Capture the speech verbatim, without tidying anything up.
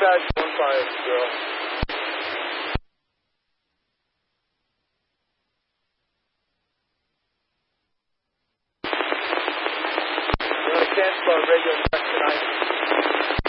Dispatch one five zero. You want to cancel our radio check tonight?